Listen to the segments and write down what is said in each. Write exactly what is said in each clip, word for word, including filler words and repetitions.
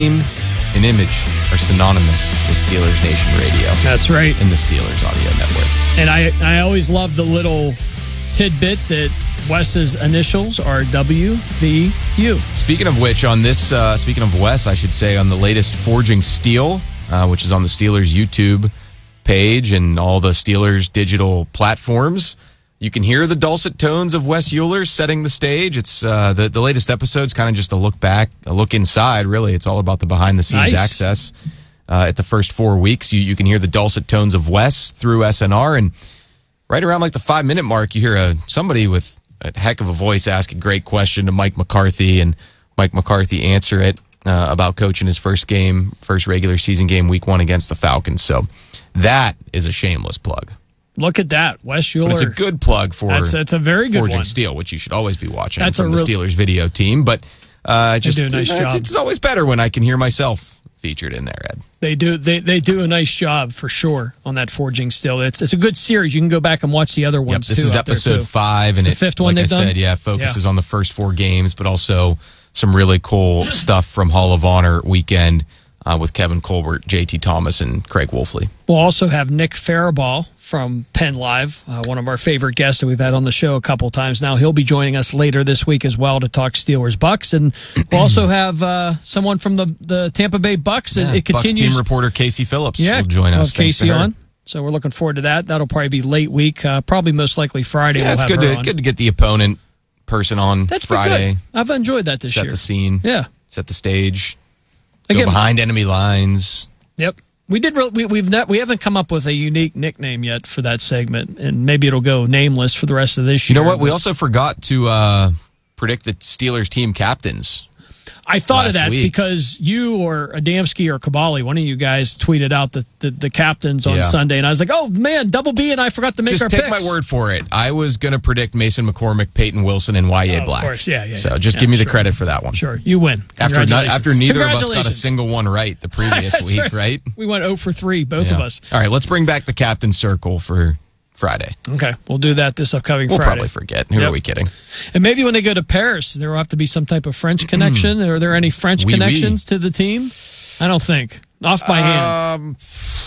Name and image are synonymous with Steelers Nation Radio. That's right. And the Steelers Audio Network. And I, I always love the little tidbit that Wes's initials are W V U. Speaking of which, on this, uh, speaking of Wes, I should say, on the latest Forging Steel, uh, which is on the Steelers YouTube page and all the Steelers digital platforms, you can hear the dulcet tones of Wes Euler setting the stage. It's uh, the, the latest episode's kind of just a look back, a look inside, really. It's all about the behind-the-scenes nice. access. Uh, at the first four weeks, you, you can hear the dulcet tones of Wes through S N R, and right around like the five-minute mark, you hear a, somebody with a heck of a voice ask a great question to Mike McCarthy, and Mike McCarthy answer it uh, about coaching his first game, first regular season game, week one against the Falcons. So that is a shameless plug. Look at that, Wes Euler. But it's a good plug for that's, that's a very good Forging one. Steel, which you should always be watching that's from a the real, Steelers video team. But uh, just do a nice it's, job. it's always better when I can hear myself featured in there, Ed. They do they they do a nice job for sure on that Forging Steel. It's it's a good series. You can go back and watch the other ones. Yep, this too is out there, episode too. five, It's and the it, fifth one like I they've done? said, yeah, focuses Yeah. on the first four games, but also some really cool stuff from Hall of Honor weekend uh, with Kevin Colbert, J T Thomas, and Craig Wolfley. We'll also have Nick Faribault from Penn Live, uh, one of our favorite guests that we've had on the show a couple times now. He'll be joining us later this week as well to talk Steelers Bucks, and we'll also have uh, someone from the, the Tampa Bay Bucks. Yeah, it, it Bucks continues. team reporter Casey Phillips yeah, will join we'll us. have Thanks to Casey her. on. So we're looking forward to that. That'll probably be late week, uh, probably most likely Friday. Yeah, we'll it's have good her to on. good to get the opponent person on That's been Friday. good. I've enjoyed that this set year. the scene. Yeah, set the stage. Again, go behind enemy lines. Yep. We did. Re- we, we've not, we haven't come up with a unique nickname yet for that segment, and maybe it'll go nameless for the rest of this You year. know what? We but also forgot to uh, predict the Steelers team captains. I thought of last that week. because you or Adamski or Kabali, one of you guys, tweeted out the, the, the captains on Yeah. Sunday, and I was like, "Oh man, Double B and I forgot to make Just our take picks." my word for it. I was going to predict Mason McCormick, Peyton Wilson, and Y A Oh, Black. Of course, yeah, yeah. So yeah. just Yeah, give me the sure. credit for that one. Sure, you win. After not, Congratulations. after neither of us got a Congratulations. single one right the previous That's week, right? We went zero for three, both Yeah. of us. All right, let's bring back the captain circle for Friday. Okay, we'll do that this upcoming We'll Friday. probably forget. Who Yep. are we kidding? And maybe when they go to Paris, there will have to be some type of French connection. Are there any French Oui, oui. connections to the team? I don't think. Off by hand. Um,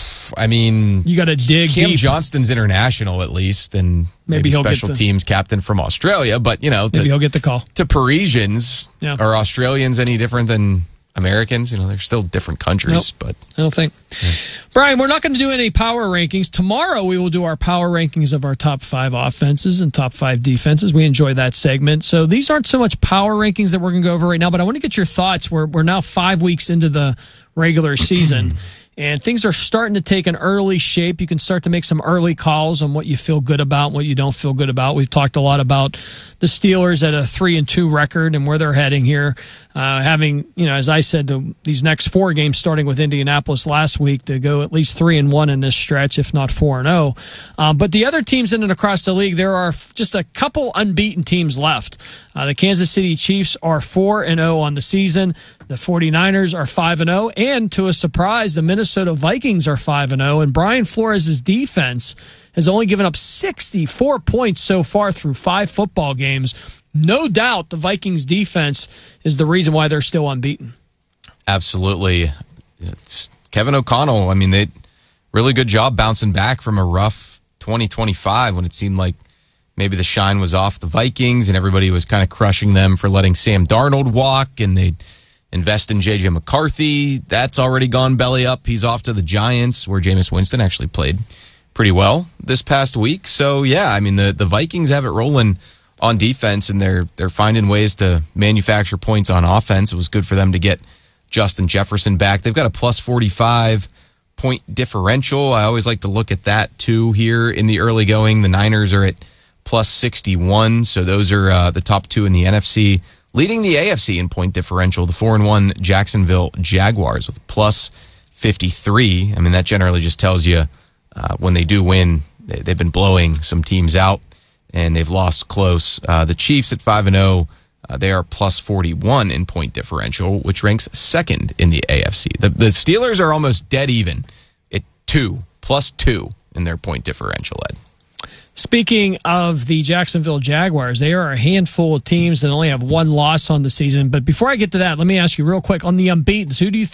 I mean, You got to dig Cam deep. Johnston's international at least, and Maybe maybe, he'll get special the- teams captain from Australia. But you know, Maybe to, he'll get the call. to Parisians, Yeah. are Australians any different than Americans? You know, they're still different countries. But I don't think. Brian, we're not going to do any power rankings. Tomorrow we will do our power rankings of our top five offenses and top five defenses. We enjoy that segment. So these aren't so much power rankings that we're going to go over right now, but I want to get your thoughts. We're, we're now five weeks into the regular season. And things are starting to take an early shape. You can start to make some early calls on what you feel good about and what you don't feel good about. We've talked a lot about the Steelers at a three and two record and where they're heading here. Uh, having, you know, as I said, to these next four games starting with Indianapolis last week to go at least three and one in this stretch, if not four and zero. Um, but the other teams in and across the league, there are just a couple unbeaten teams left. Uh, the Kansas City Chiefs are four and zero on the season. The 49ers are five and zero, and to a surprise, the Minnesota Vikings are five and zero. And Brian Flores' defense has only given up sixty-four points so far through five football games. No doubt the Vikings defense is the reason why they're still unbeaten. absolutely, it's Kevin O'Connell. I mean, they really good job bouncing back from a rough twenty twenty-five when it seemed like maybe the shine was off the Vikings and everybody was kind of crushing them for letting Sam Darnold walk, and they invest in J J McCarthy. That's already gone belly up. He's off to the Giants, where Jameis Winston actually played pretty well this past week. So, yeah, I mean, the, the Vikings have it rolling on defense, and they're they're finding ways to manufacture points on offense. It was good for them to get Justin Jefferson back. They've got a plus forty-five point differential. I always like to look at that, too, here in the early going. The Niners are at plus sixty-one, so those are uh, the top two in the N F C. Leading the A F C in point differential, the four and one Jacksonville Jaguars with plus fifty-three. I mean, that generally just tells you uh, when they do win, they, they've been blowing some teams out, and they've lost close. Uh, the Chiefs at five and zero, uh, they are plus forty-one in point differential, which ranks second in the A F C. The, the Steelers are almost dead even at two, plus two in their point differential, Ed. Speaking of the Jacksonville Jaguars, they are a handful of teams that only have one loss on the season. But before I get to that, let me ask you real quick on the unbeatens. Who do you